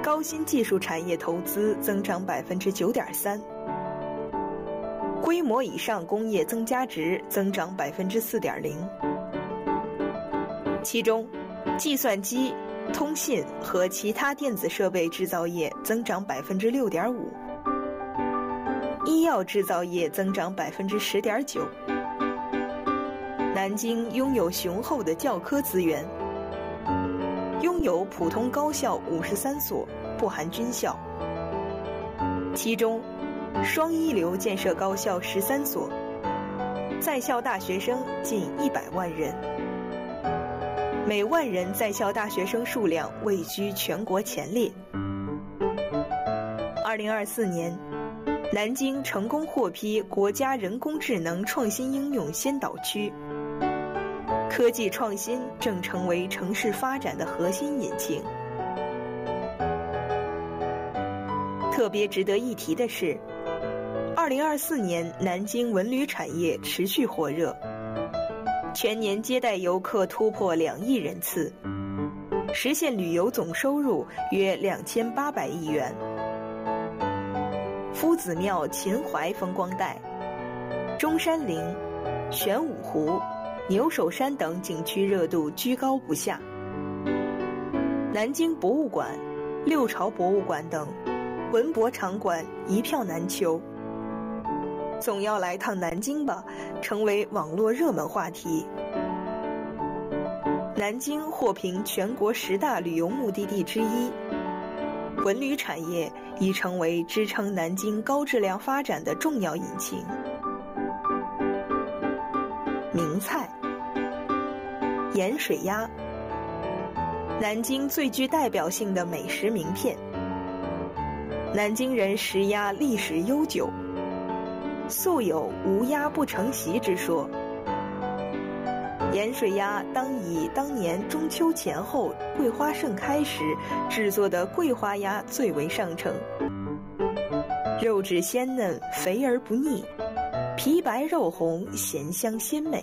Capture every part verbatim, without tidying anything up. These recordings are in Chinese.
高新技术产业投资增长 百分之九点三， 规模以上工业增加值增长 百分之四点零， 其中计算机、通信和其他电子设备制造业增长 百分之六点五， 医药制造业增长 百分之十点九。 南京拥有雄厚的教科资源，拥有普通高校五十三所，不含军校，其中双一流建设高校十三所，在校大学生近一百万人，每万人在校大学生数量位居全国前列。二零二四年，南京成功获批国家人工智能创新应用先导区，科技创新正成为城市发展的核心引擎。特别值得一提的是，二零二四年南京文旅产业持续火热，全年接待游客突破两亿人次，实现旅游总收入约两千八百亿元。夫子庙秦淮风光带、中山陵、玄武湖、牛首山等景区热度居高不下，南京博物馆、六朝博物馆等文博场馆一票难求。总要来趟南京吧，成为网络热门话题。南京获评全国十大旅游目的地之一，文旅产业已成为支撑南京高质量发展的重要引擎。名菜盐水鸭，南京最具代表性的美食名片。南京人食鸭历史悠久，素有无鸭不成席之说。盐水鸭当以当年中秋前后桂花盛开时制作的桂花鸭最为上乘，肉质鲜嫩，肥而不腻，皮白肉红，咸香鲜美。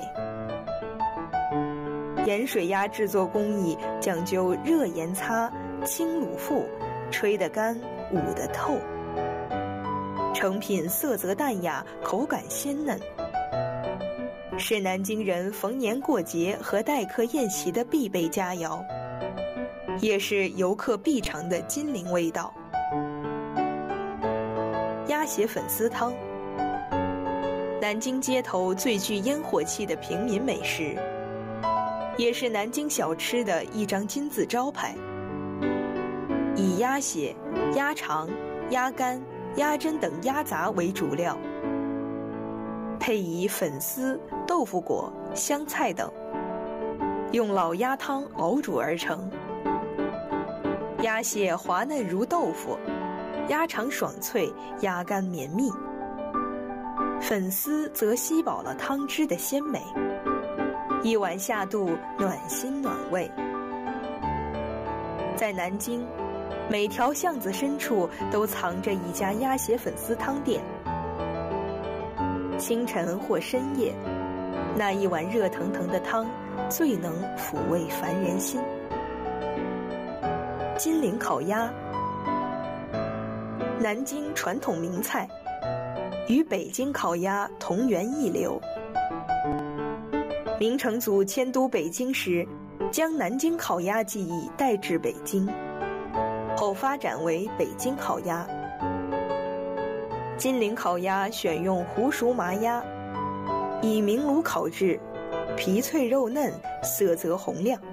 盐水鸭制作工艺讲究热盐擦、轻卤覆，吹得干，捂得透。成品色泽淡雅，口感鲜嫩，是南京人逢年过节和待客宴席的必备佳肴，也是游客必尝的金陵味道。鸭血粉丝汤，南京街头最具烟火气的平民美食，也是南京小吃的一张金字招牌。以鸭血、鸭肠、鸭肝、鸭胗等鸭杂为主料，配以粉丝、豆腐果、香菜等，用老鸭汤熬煮而成。鸭血滑嫩如豆腐，鸭肠爽脆，鸭肝绵密，粉丝则吸饱了汤汁的鲜美，一碗下肚，暖心暖胃。在南京，每条巷子深处都藏着一家鸭血粉丝汤店。清晨或深夜，那一碗热腾腾的汤最能抚慰凡人心。金陵烤鸭，南京传统名菜，与北京烤鸭同源一流。明成祖迁都北京时，将南京烤鸭技艺带至北京，后发展为北京烤鸭。金陵烤鸭选用湖熟麻鸭，以明炉烤制，皮脆肉嫩，色泽红亮。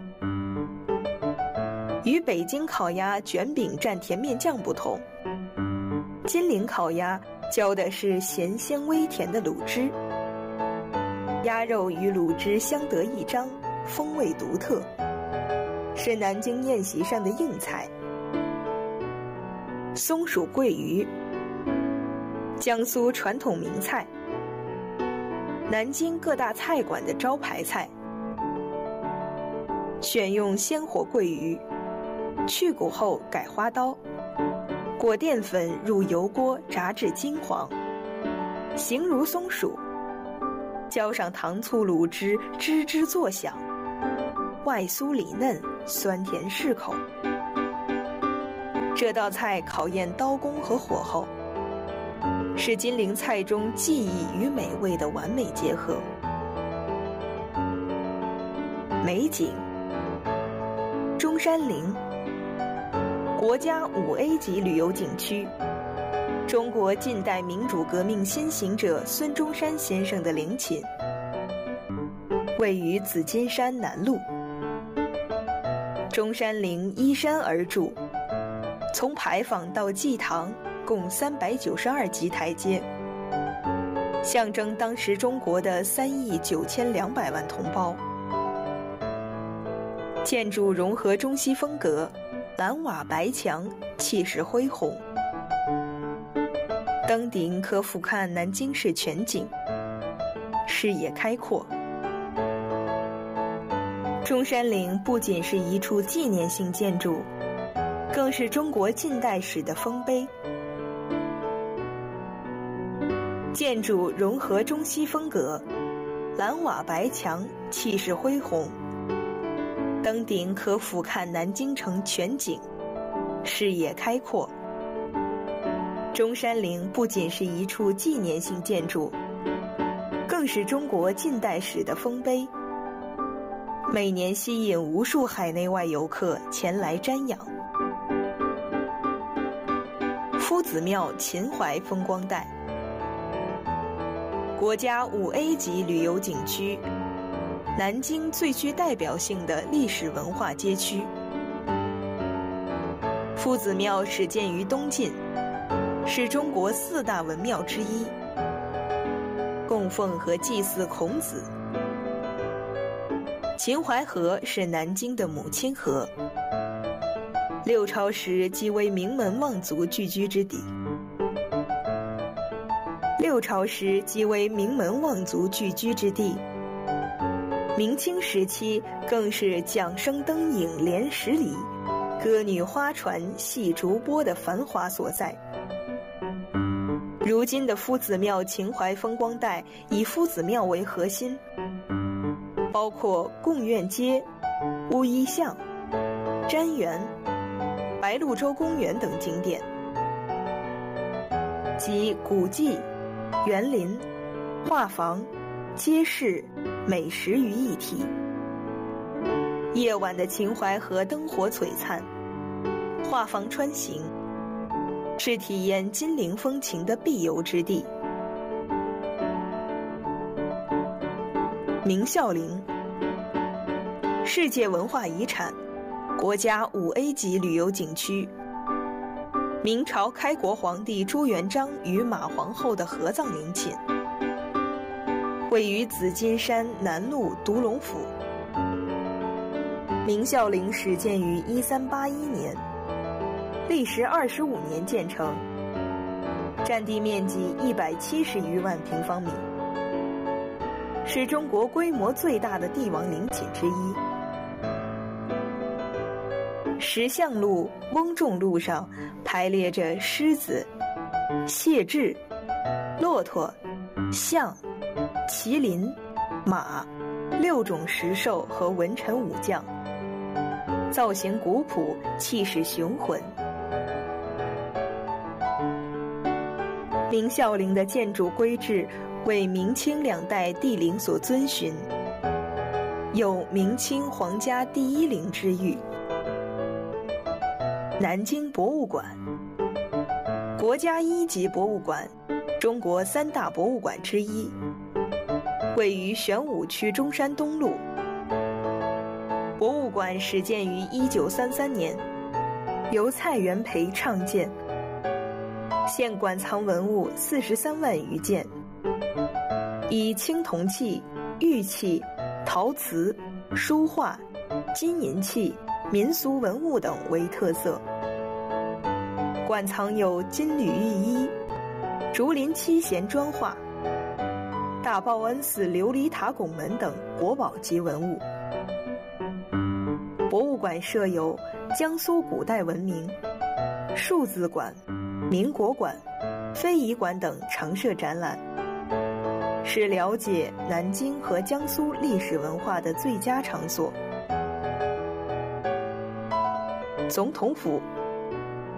与北京烤鸭卷饼蘸甜面酱不同，金陵烤鸭浇的是咸鲜微甜的卤汁，鸭肉与卤汁相得益彰，风味独特，是南京宴席上的硬菜。松鼠桂鱼，江苏传统名菜，南京各大菜馆的招牌菜。选用鲜活桂鱼，去骨后改花刀，裹淀粉入油锅炸至金黄，形如松鼠，浇上糖醋卤汁，吱吱作响，外酥里嫩，酸甜适口。 这道菜考验刀工和火候，是金陵菜中技艺与美味的完美结合。美景：中山陵，国家五 A 级旅游景区，中国近代民主革命先行者孙中山先生的陵寝，位于紫金山南麓。中山陵依山而筑，从牌坊到祭堂共三百九十二级台阶，象征当时中国的三亿九千两百万同胞。建筑融合中西风格，蓝瓦白墙，气势恢宏。登顶可俯瞰南京市全景，视野开阔。中山陵不仅是一处纪念性建筑，更是中国近代史的丰碑。建筑融合中西风格，蓝瓦白墙，气势恢宏。登顶可俯瞰南京城全景，视野开阔。中山陵不仅是一处纪念性建筑，更是中国近代史的丰碑，每年吸引无数海内外游客前来瞻仰。夫子庙秦淮风光带，国家五 A 级旅游景区，南京最具代表性的历史文化街区。夫子庙始建于东晋，是中国四大文庙之一，供奉和祭祀孔子。秦淮河是南京的母亲河，六朝时即为名门望族聚居之地。六朝时即为名门望族聚居之地，明清时期更是桨声灯影连十里，歌女花船戏竹波的繁华所在。如今的夫子庙秦淮风光带以夫子庙为核心，包括贡院街、乌衣巷、瞻园、白鹭洲公园等景点，集古迹、园林、画舫、街市、美食于一体。夜晚的秦淮河灯火璀璨，画舫穿行，是体验金陵风情的必游之地。明孝陵，世界文化遗产，国家五 A 级旅游景区。明朝开国皇帝朱元璋与马皇后的合葬陵寝，位于紫金山南麓独龙府。明孝陵始建于一三八一年，历时二十五年建成，占地面积一百七十余万平方米，是中国规模最大的帝王陵寝之一。石像路、翁仲路上排列着狮子、谢豸、骆驼、象、麒麟、马六种石兽和文臣武将，造型古朴，气势雄浑。明孝陵的建筑规制为明清两代帝陵所遵循，有明清皇家第一陵之誉。南京博物馆，国家一级博物馆，中国三大博物馆之一，位于玄武区中山东路。博物馆始建于一九三三年，由蔡元培创建，现馆藏文物四十三万余件，以青铜器、玉器、陶瓷、书画、金银器、民俗文物等为特色。馆藏有金缕玉衣、竹林七贤砖画、大报恩寺琉璃塔拱门等国宝级文物。博物馆设有江苏古代文明、数字馆、民国馆、非遗馆等常设展览，是了解南京和江苏历史文化的最佳场所。总统府